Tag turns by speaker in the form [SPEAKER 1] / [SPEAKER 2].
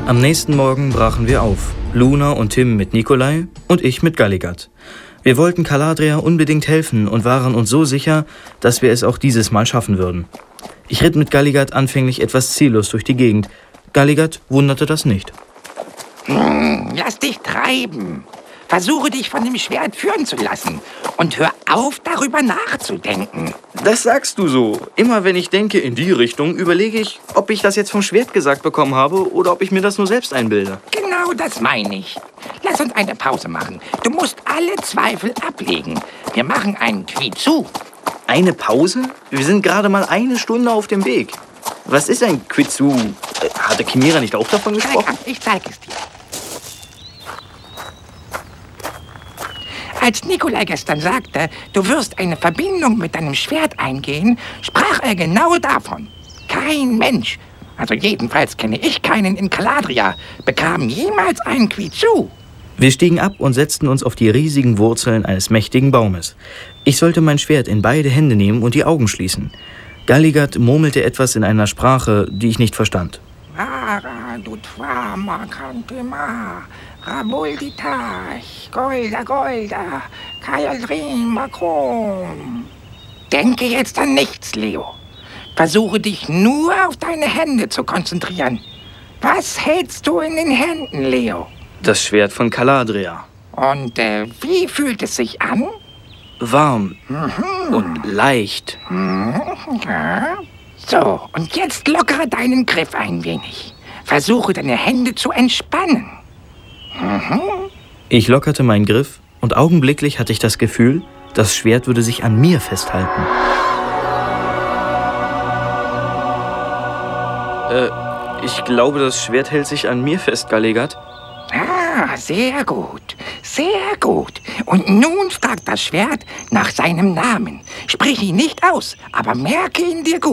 [SPEAKER 1] Am nächsten Morgen brachen wir auf. Luna und Tim mit Nikolai und ich mit Galligat. Wir wollten Caladria unbedingt helfen und waren uns so sicher, dass wir es auch dieses Mal schaffen würden. Ich ritt mit Galligat anfänglich etwas ziellos durch die Gegend. Galligat wunderte das nicht.
[SPEAKER 2] Lass dich treiben. Versuche dich von dem Schwert führen zu lassen und hör auf, darüber nachzudenken.
[SPEAKER 1] Das sagst du so. Immer wenn ich denke in die Richtung, überlege ich, ob ich das jetzt vom Schwert gesagt bekommen habe oder ob ich mir das nur selbst einbilde.
[SPEAKER 2] Genau das meine ich. Lass uns eine Pause machen. Du musst alle Zweifel ablegen. Wir machen einen Quizu.
[SPEAKER 1] Eine Pause? Wir sind gerade mal eine Stunde auf dem Weg. Was ist ein Quizu? Hatte Chimera nicht auch davon gesprochen?
[SPEAKER 2] Ich zeig es dir. Als Nikolai gestern sagte, du wirst eine Verbindung mit deinem Schwert eingehen, sprach er genau davon. Kein Mensch, also jedenfalls kenne ich keinen in Caladria, bekam jemals einen Quizu.
[SPEAKER 1] Wir stiegen ab und setzten uns auf die riesigen Wurzeln eines mächtigen Baumes. Ich sollte mein Schwert in beide Hände nehmen und die Augen schließen. Galligat murmelte etwas in einer Sprache, die ich nicht verstand.
[SPEAKER 2] Denke jetzt an nichts, Leo. Versuche dich nur auf deine Hände zu konzentrieren. Was hältst du in den Händen, Leo?
[SPEAKER 1] Das Schwert von Caladria.
[SPEAKER 2] Und wie fühlt es sich an?
[SPEAKER 1] Warm und leicht.
[SPEAKER 2] Ja. So, und jetzt lockere deinen Griff ein wenig. Versuche deine Hände zu entspannen.
[SPEAKER 1] Ich lockerte meinen Griff und augenblicklich hatte ich das Gefühl, das Schwert würde sich an mir festhalten. Ich glaube, das Schwert hält sich an mir fest, Galligat.
[SPEAKER 2] Ah, sehr gut, sehr gut. Und nun fragt das Schwert nach seinem Namen. Sprich ihn nicht aus, aber merke ihn dir gut.